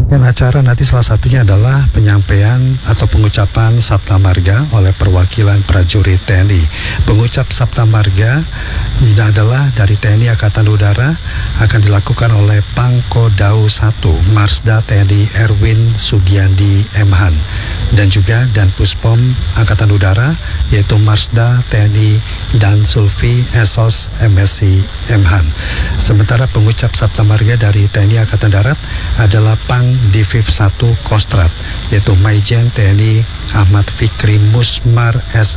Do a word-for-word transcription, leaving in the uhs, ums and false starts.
Dan acara nanti salah satunya adalah penyampaian atau pengucapan Sabta Marga oleh perwakilan prajurit T N I. Pengucap Sabta Marga ini adalah dari T N I Angkatan Udara, akan dilakukan oleh Pangkodau satu Marsda T N I Erwin Sugiandi M Han, dan juga dan Puspom Angkatan Udara yaitu Marsda T N I dan Sulfi Esos M Si M Han. Sementara pengucap Sabta Marga dari T N I Angkatan Darat adalah Pang Diviv satu Kostrat yaitu Maijen T N I Ahmad Fikri Musmar S